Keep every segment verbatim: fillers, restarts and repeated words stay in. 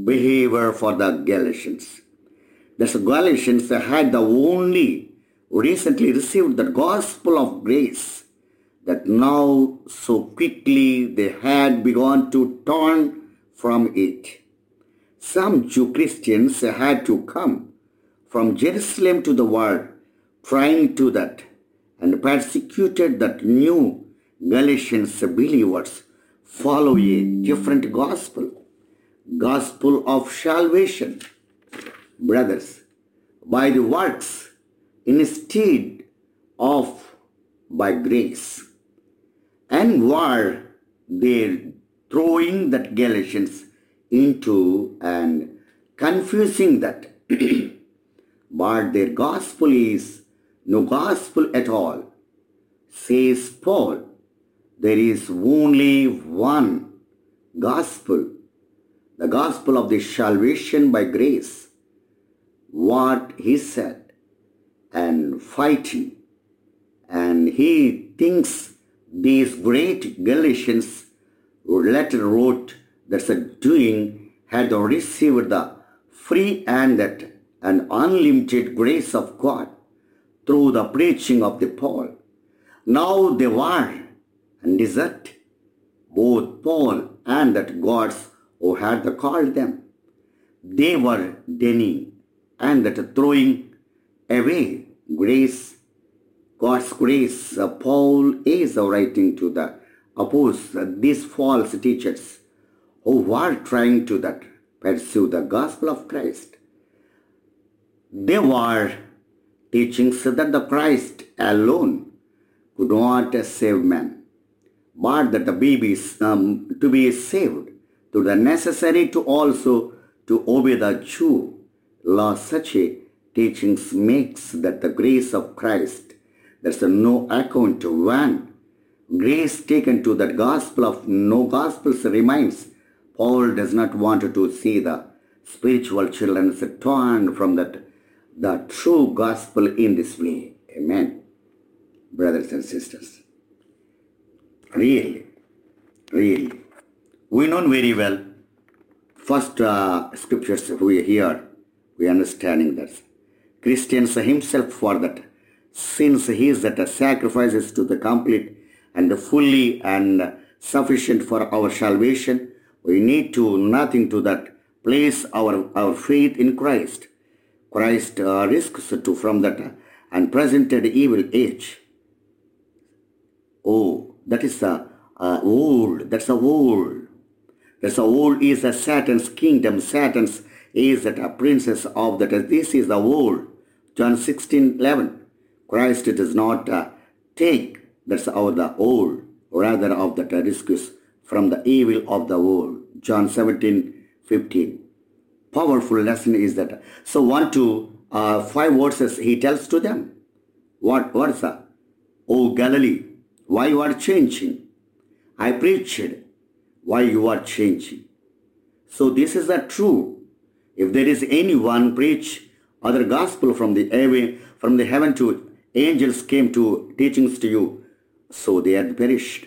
behavior for the Galatians. The Galatians had the only recently received the gospel of grace, that now so quickly they had begun to turn from it. Some Jew Christians had to come from Jerusalem to the world, trying to that, and persecuted that new Galatians believers follow a different gospel, gospel of salvation, brothers, by the works instead of by grace. And were they throwing that Galatians into and confusing that? But their gospel is no gospel at all. Says Paul, there is only one gospel, the gospel of the salvation by grace. What he said, and fighting. And he thinks these great Galatians letter wrote that's a doing had received the free and that an unlimited grace of God through the preaching of the Paul. Now they were and desert, both Paul and that gods who had called them. They were denying and that throwing away grace, God's grace. Uh, Paul is writing to the oppose uh, these false teachers who were trying to that pursue the gospel of Christ. They were teachings that the Christ alone could not save man, but that the babies um, to be saved to the necessary to also to obey the Jew law. Such a teachings makes that the grace of Christ, there's a no account when grace taken to that gospel of no gospels remains. Paul does not want to see the spiritual children turned from that the true gospel in this way. Amen. Brothers and sisters, really, really, we know very well, first uh, scriptures we hear, we understanding that Christians himself for that, since he is that sacrifices to the complete and fully and sufficient for our salvation, we need to nothing to that place our, our faith in Christ. Christ uh, risks to from that uh, and presented evil age. Oh, that is a uh, old, that's a old. That's a old is a Satan's kingdom. Satan's is that a princess of that. This is the old. John sixteen eleven. Christ does not uh, take, that's our the old, rather of the rescues from the evil of the world. John seventeen fifteen. Powerful lesson is that. So one to uh, five verses he tells to them. What what is that? Oh Galilee, why you are changing? I preached. Why you are changing? So this is the true. If there is anyone preach other gospel from the away, from the heaven to angels came to teachings to you, so they had perished.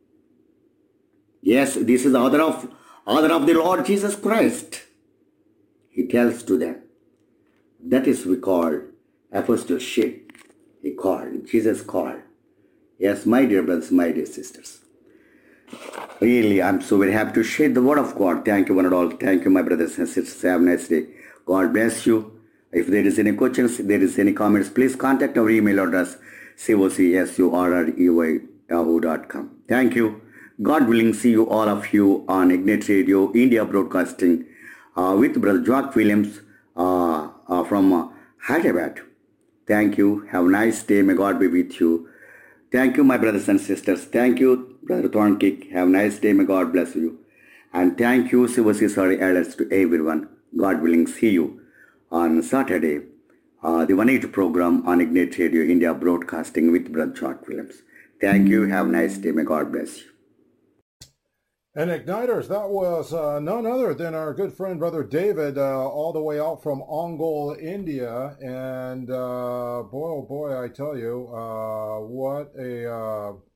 Yes, this is the order of order of the Lord Jesus Christ. He tells to them. That is we call apostleship. He called, Jesus called. Yes, my dear brothers, my dear sisters. Really, I'm so very happy to share the word of God. Thank you one and all. Thank you, my brothers and sisters. Have a nice day. God bless you. If there is any questions, if there is any comments, please contact our email address, c o c s u r r e y yahoo dot com. Thank you. God willing, see you all of you on Ignite Radio, India Broadcasting, uh, with Brother Jock Williams uh, uh, from uh, Hyderabad. Thank you. Have a nice day. May God be with you. Thank you, my brothers and sisters. Thank you, Brother Thornkick. Have a nice day. May God bless you. And thank you, Sivasisari elders, to everyone. God willing, see you on Saturday, uh, the one eighty program on Ignite Radio, India Broadcasting with Brother Jock Williams. Thank you. Have a nice day. May God bless you. And Igniters, that was uh, none other than our good friend, Brother David, uh, all the way out from Ongole, India. And uh, boy, oh boy, I tell you, uh, what a uh,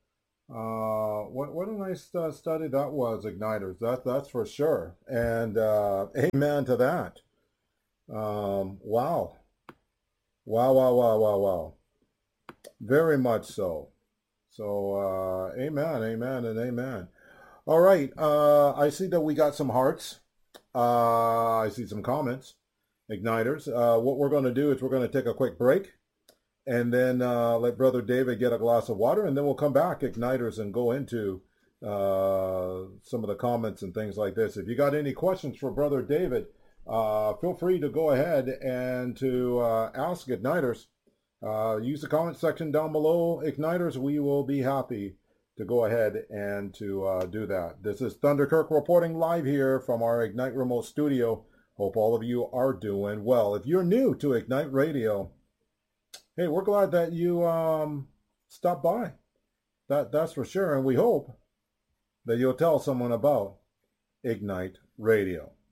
Uh, what what a nice uh, study that was, Igniters. That that's for sure. And uh, amen to that. Um, wow, wow, wow, wow, wow, wow. Very much so. So, uh, amen, amen, and amen. All right. Uh, I see that we got some hearts. Uh, I see some comments. Igniters. Uh, what we're going to do is we're going to take a quick break and then uh, let Brother David get a glass of water, and then we'll come back, Igniters, and go into uh, some of the comments and things like this. If you got any questions for Brother David, uh, feel free to go ahead and to uh, ask Igniters. Uh, use the comment section down below, Igniters. We will be happy to go ahead and to uh, do that. This is Thunder Kirk reporting live here from our Ignite Remote Studio. Hope all of you are doing well. If you're new to Ignite Radio, hey, we're glad that you um, stopped by. That that's for sure, and we hope that you'll tell someone about Ignite Radio.